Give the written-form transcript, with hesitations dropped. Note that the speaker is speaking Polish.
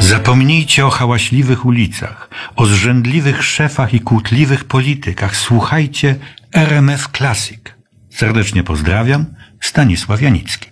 Zapomnijcie o hałaśliwych ulicach, o zrzędliwych szefach i kłótliwych politykach. Słuchajcie RMF Classic. Serdecznie pozdrawiam, Stanisław Janicki.